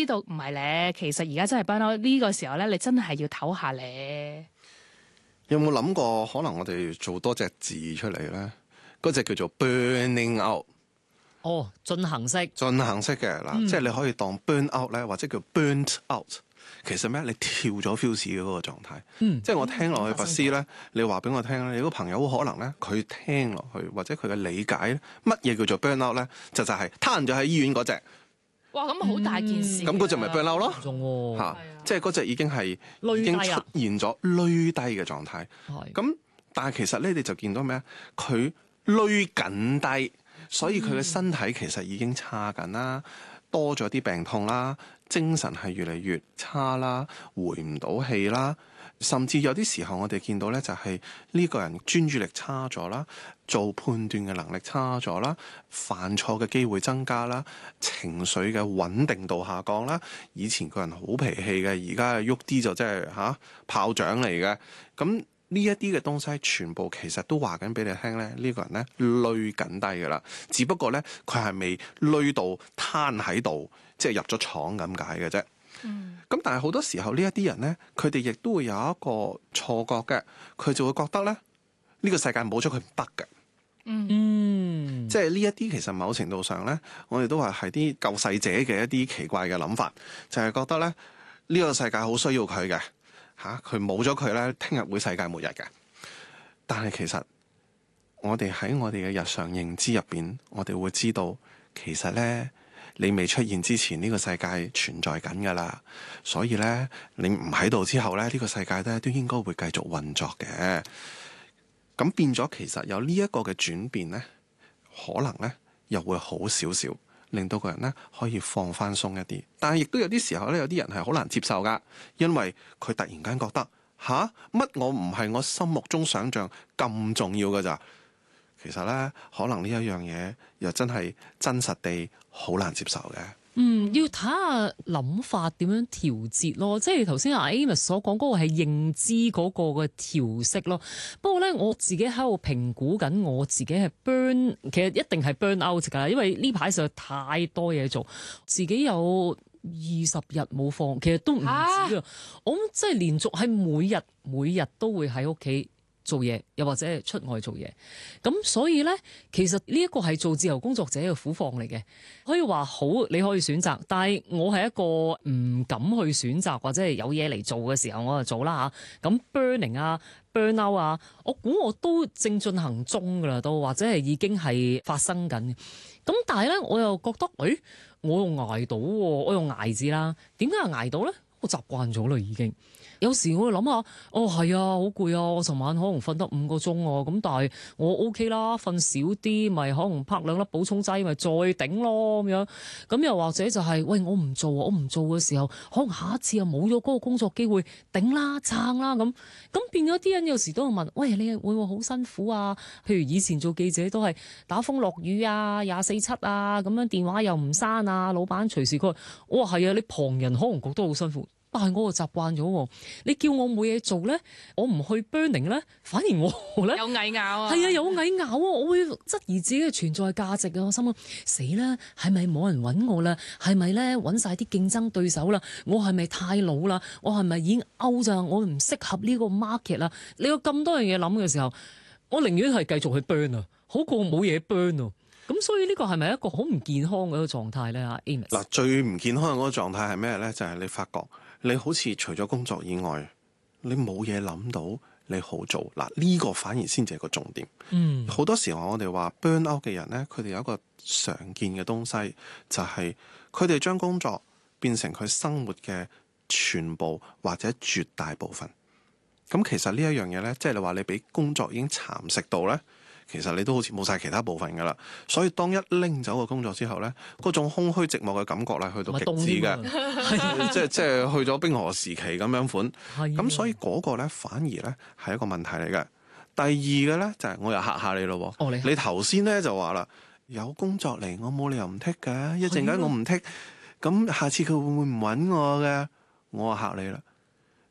知道唔係咧，其實而家真係 burn out 呢個時候咧，你真係要唞下咧。 有冇諗過可能我哋做多隻字出嚟咧？嗰隻叫做 burning out。 哦，進行式嘅嗱，即係你可以當 burn out 咧，或者叫 burnt out。其實咩？你跳咗 fuse 嘅嗰個狀態。即係我聽落去拔絲咧，你話俾我聽咧，你個朋友可能咧，佢聽落去或者佢嘅理解咧，乜嘢叫做 burn out 咧？就係攤咗喺醫院嗰隻。 哇！咁好大件事。 咁嗰隻咪 burn out 咯？ 嚇， 即係嗰隻已經出現咗累低嘅狀態。咁但係其實咧，你就見到咩？佢累緊低，所以佢嘅身體其實已經差緊啦，多咗啲病痛啦。精神係越嚟越差啦，回唔到氣啦，甚至有啲時候我哋見到咧，就係呢個人專注力差咗啦，做判斷嘅能力差咗啦，犯錯嘅機會增加啦，情緒嘅穩定度下降啦。以前個人好脾氣嘅，而家喐啲就真係炮仗嚟嘅。咁呢一啲嘅東西，全部其實都話緊俾你聽咧，呢個人咧累緊低㗎啦，只不過咧佢係未累到攤喺度。即係入咗廠咁解嘅啫。咁但係好多時候呢一啲人咧，佢哋亦都會有一個錯覺嘅，佢就會覺得咧呢個世界冇咗佢唔得嘅。即係呢一啲其實某程度上咧，我哋都話係啲救世者嘅一啲奇怪嘅諗法，就係覺得咧呢個世界好需要佢嘅嚇，佢冇咗佢咧，聽日會世界末日嘅。但係其實我哋喺我哋嘅日常認知入邊，我哋會知道其實咧。你未出現之前，呢個世界存在緊㗎啦，所以咧，你唔喺度之後咧，呢個世界咧都應該會繼續運作嘅。咁變咗，其實有呢一個嘅轉變咧，可能咧又會好少少，令到個人咧可以放翻鬆一啲。但係亦都有啲時候咧，有啲人係好難接受㗎，因為佢突然間覺得乜我唔係我心目中想像咁重要㗎咋。其實咧，可能呢一樣嘢又真係真實地好難接受嘅。 要睇下諗法點樣調節咯。即係頭先阿 Amos 所講嗰個係認知嗰個嘅調適咯。不過咧，我自己喺度評估緊，我自己係其實一定係 burn out 㗎，因為呢排實在太多嘢做，自己有20日冇放，其實都唔止啊。我即係連續係每日都會喺屋企做嘢，又或者係出外做嘢，咁所以咧，其實呢一個係做自由工作者嘅苦況嚟嘅。可以話好，你可以選擇，但係我係一個唔敢去選擇，或者係有嘢嚟做嘅時候我就做啦嚇。咁 burning 啊、burn out 啊，我估我都正進行中㗎啦，都或者係已經係發生緊。咁但係咧，我又覺得，我又捱到喎，我又捱字啦。點解捱到咧？我習慣咗啦，已經。有時我會諗下，係啊，好攰啊！我尋晚可能瞓得5個鐘喎，咁但係我 OK 啦，瞓少啲，咪可能拍2粒補充劑，咪再頂咯咁樣。咁又或者就係，我唔做嘅時候，可能下一次又冇咗嗰個工作機會，頂啦撐啦咁。咁變咗啲人有時都會問，喂，你會唔會好辛苦啊？譬如以前做記者都係打風落雨啊，24/7啊，咁樣電話又唔閂啊，老闆隨時佢，我話係啊，你旁人可能覺得好辛苦。但係我就習慣咗喎，你叫我冇嘢做咧，我唔去 burning 咧，反而我咧有蟻咬啊， 係啊，有蟻咬啊，我會質疑自己嘅存在價值啊！我心諗死啦，係咪冇人揾我啦？係咪咧揾晒啲競爭對手啦？我係咪太老啦？我係咪已經 out 咋？我唔適合呢個 market 啦？你有咁多樣嘢諗嘅時候，我寧願係繼續去 burn 啊，好過冇嘢 burn 啊！咁所以呢個係咪一個好唔健康嘅一個狀態咧？阿 Amos 嗱，最唔健康嘅嗰個狀態係咩咧？就係你發覺。你好似除咗工作以外，你冇嘢諗到你好做嗱，呢個反而先至係個重點。好多時候我哋話 burn out 嘅人咧，佢哋有一個常見嘅東西，就係佢哋將工作變成佢生活嘅全部或者絕大部分。咁其實呢一樣嘢咧，即係你話你俾工作已經蠶食到咧。其實你都好似冇晒其他部分㗎啦，所以當一拎走個工作之後咧，嗰種空虛寂寞嘅感覺咧，去到極致嘅，即係去咗冰河時期咁樣款。咁所以嗰個咧反而咧係一個問題嚟嘅。第二嘅咧就係我又嚇下你咯。你頭先咧就話啦，有工作嚟，我冇理由唔剔㗎。一陣間我唔剔，咁下次佢會唔會唔揾我嘅？我嚇你啦。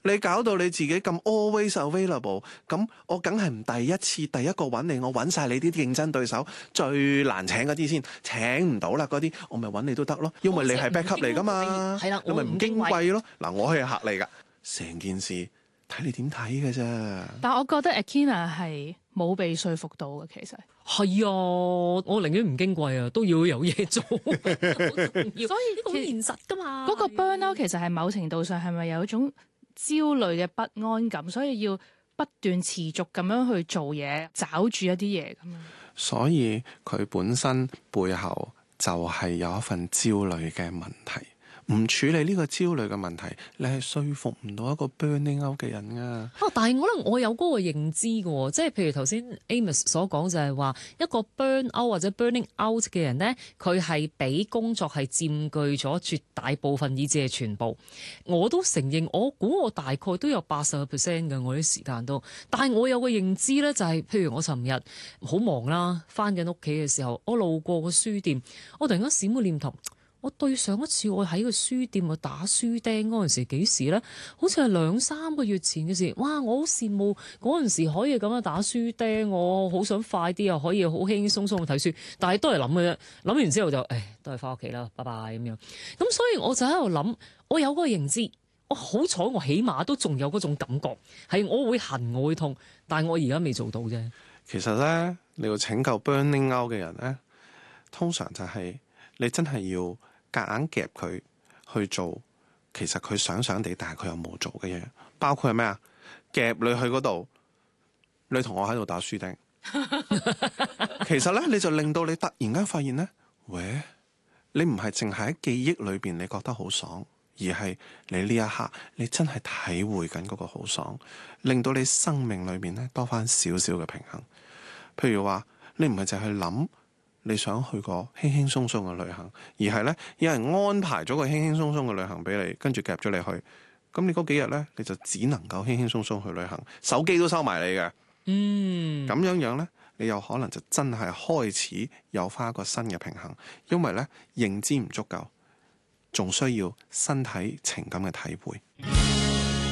你搞到你自己咁 always available，咁我梗係唔第一個揾你，我揾晒你啲競爭對手最難請嗰啲先，請唔到啦嗰啲，我咪揾你都得咯，因為你係 backup 嚟噶嘛， 係啦， 你咪唔矜貴咯。嗱，我係客嚟噶，成件事睇你點睇嘅啫。 但我覺得 Akina 係冇被說服到嘅，其實係啊，我寧願唔矜貴啊，都要有嘢做，好重要。所以呢個好現實噶嘛。 嗰個 burnout 其實係某程度上係咪有一種焦慮嘅不安感，所以要不斷持續咁樣去做嘢，找住一啲嘢咁樣。 所以佢本身背後就係有一份焦慮嘅問題。唔處理呢個焦慮嘅問題，你係說服唔到一個 burning out 嘅人啊！ 但係可能我有嗰個認知嘅喎，即係譬如頭先 Amos 所講就係話一個 burn out 或者 burning out 嘅人呢，佢係俾工作係佔據咗絕大部分以至係全部。我都承認，我估我大概都有80% 嘅我啲時間都，但係我有個認知呢，就係譬如我尋日好忙啦，返緊屋企嘅時候，我路過個書店，我突然間閃個念頭。我對上一次我喺個書店度打書釘嗰陣時幾時呢？好似係2-3個月前嘅事。哇！我好羨慕嗰陣時可以咁樣打書釘，我好想快啲又可以好輕輕鬆鬆去睇書。但係都係諗嘅啫，諗完之後就都係翻屋企啦，拜拜咁樣。咁所以我就喺度諗，我有嗰個認知，我好彩我起碼都仲有嗰種感覺，係我會痕我會痛，但係我而家未做到啫。 其實呢，你要拯救 burning out 嘅人呢，通常就係你真係要夾硬夾佢去做，其實佢想地，但係佢又冇做嘅嘢，包括係咩啊？夾你去嗰度，你同我喺度打書釘。其實咧，你就令到你突然間發現咧，喂，你唔係淨係喺記憶裏邊你覺得好爽，而係你呢一刻你真係體會緊嗰個好爽，令到你生命裏面咧多翻少少嘅平衡。譬如話，你唔係淨係諗你想去個輕輕鬆鬆嘅旅行，而係咧有人安排咗個輕輕鬆鬆嘅旅行俾你，跟住夾咗你去。咁你嗰幾日咧，你就只能夠輕輕鬆鬆去旅行，手機都收埋你嘅。咁樣咧，你有可能就真係開始有翻一個新嘅平衡，因為咧認知唔足夠，仲需要身體情感嘅體會。